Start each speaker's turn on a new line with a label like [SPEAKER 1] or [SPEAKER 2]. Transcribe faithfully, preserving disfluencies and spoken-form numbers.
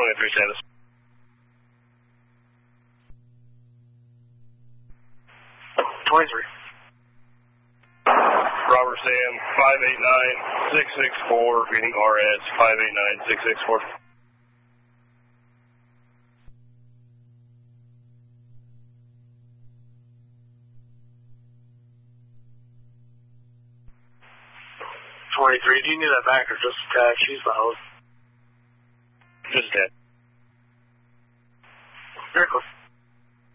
[SPEAKER 1] twenty-three status.
[SPEAKER 2] twenty-three.
[SPEAKER 1] Robert Sam, five eight nine six six four, reading R S, five eight nine six six four.
[SPEAKER 2] twenty-three, do you need that back or just a tag? She's the host.
[SPEAKER 1] Just a tag.
[SPEAKER 2] Very cool.